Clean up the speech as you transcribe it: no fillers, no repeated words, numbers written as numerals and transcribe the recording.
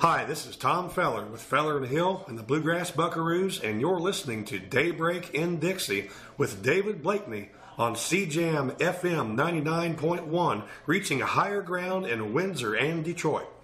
Hi, this is Tom Feller with Feller and Hill and the Bluegrass Buckaroos, and you're listening to Daybreak in Dixie with David Blakeney on CJAM FM 99.1, reaching a higher ground in Windsor and Detroit.